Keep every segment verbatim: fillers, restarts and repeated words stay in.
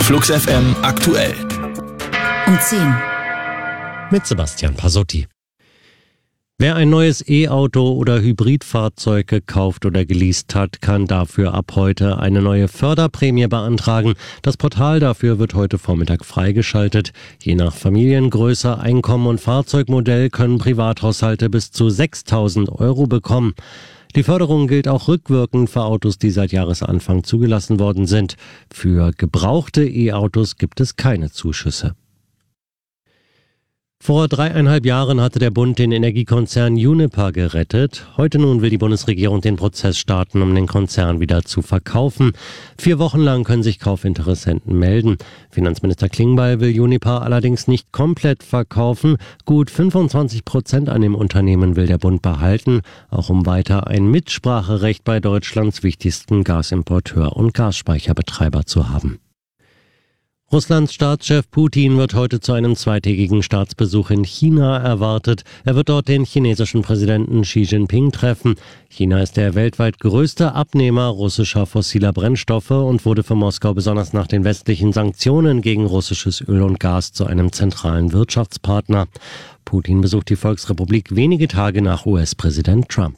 Flux F M aktuell. Um zehn. Mit Sebastian Pasotti. Wer ein neues E-Auto oder Hybridfahrzeug gekauft oder geleast hat, kann dafür ab heute eine neue Förderprämie beantragen. Das Portal dafür wird heute Vormittag freigeschaltet. Je nach Familiengröße, Einkommen und Fahrzeugmodell können Privathaushalte bis zu sechstausend Euro bekommen. Die Förderung gilt auch rückwirkend für Autos, die seit Jahresanfang zugelassen worden sind. Für gebrauchte E-Autos gibt es keine Zuschüsse. Vor dreieinhalb Jahren hatte der Bund den Energiekonzern Uniper gerettet. Heute nun will die Bundesregierung den Prozess starten, um den Konzern wieder zu verkaufen. Vier Wochen lang können sich Kaufinteressenten melden. Finanzminister Klingbeil will Uniper allerdings nicht komplett verkaufen. Gut fünfundzwanzig Prozent an dem Unternehmen will der Bund behalten, auch um weiter ein Mitspracherecht bei Deutschlands wichtigsten Gasimporteur und Gasspeicherbetreiber zu haben. Russlands Staatschef Putin wird heute zu einem zweitägigen Staatsbesuch in China erwartet. Er wird dort den chinesischen Präsidenten Xi Jinping treffen. China ist der weltweit größte Abnehmer russischer fossiler Brennstoffe und wurde für Moskau besonders nach den westlichen Sanktionen gegen russisches Öl und Gas zu einem zentralen Wirtschaftspartner. Putin besucht die Volksrepublik wenige Tage nach U S-Präsident Trump.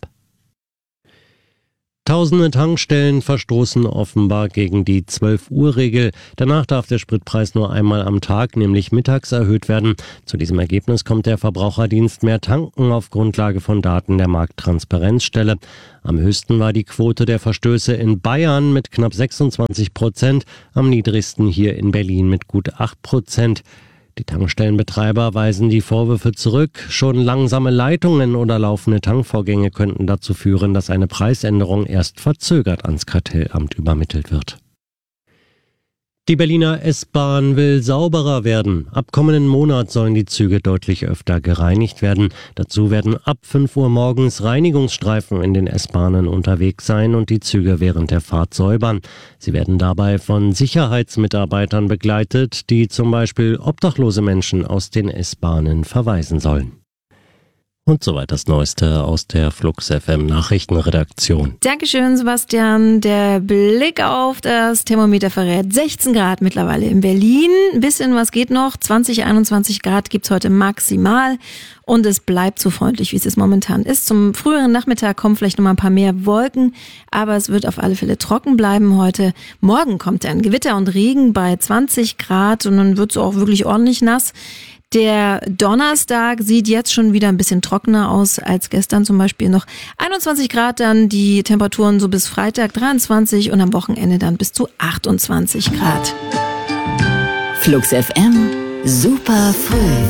Tausende Tankstellen verstoßen offenbar gegen die zwölf-Uhr-Regel. Danach darf der Spritpreis nur einmal am Tag, nämlich mittags, erhöht werden. Zu diesem Ergebnis kommt der Verbraucherdienst Mehr Tanken auf Grundlage von Daten der Markttransparenzstelle. Am höchsten war die Quote der Verstöße in Bayern mit knapp sechsundzwanzig Prozent, am niedrigsten hier in Berlin mit gut acht Prozent. Die Tankstellenbetreiber weisen die Vorwürfe zurück. Schon langsame Leitungen oder laufende Tankvorgänge könnten dazu führen, dass eine Preisänderung erst verzögert ans Kartellamt übermittelt wird. Die Berliner S-Bahn will sauberer werden. Ab kommenden Monat sollen die Züge deutlich öfter gereinigt werden. Dazu werden ab fünf Uhr morgens Reinigungsstreifen in den S-Bahnen unterwegs sein und die Züge während der Fahrt säubern. Sie werden dabei von Sicherheitsmitarbeitern begleitet, die zum Beispiel obdachlose Menschen aus den S-Bahnen verweisen sollen. Und soweit das Neueste aus der Flux F M Nachrichtenredaktion. Dankeschön, Sebastian. Der Blick auf das Thermometer verrät sechzehn Grad mittlerweile in Berlin. Ein bisschen was geht noch. zwanzig, einundzwanzig Grad gibt's heute maximal. Und es bleibt so freundlich, wie es es momentan ist. Zum früheren Nachmittag kommen vielleicht noch mal ein paar mehr Wolken. Aber es wird auf alle Fälle trocken bleiben heute. Morgen kommt dann Gewitter und Regen bei zwanzig Grad. Und dann wird's auch wirklich ordentlich nass. Der Donnerstag sieht jetzt schon wieder ein bisschen trockener aus als gestern, zum Beispiel noch einundzwanzig Grad, dann die Temperaturen so bis Freitag dreiundzwanzig und am Wochenende dann bis zu achtundzwanzig Grad. Flux F M, super früh.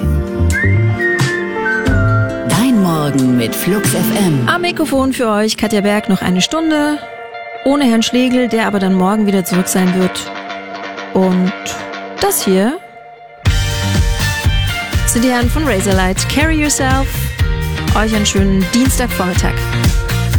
Dein Morgen mit Flux F M. Am Mikrofon für euch Katja Berg noch eine Stunde, ohne Herrn Schlegel, der aber dann morgen wieder zurück sein wird. Und das hier sind die Herren von Razorlight. Carry Yourself. Euch einen schönen Dienstagvormittag.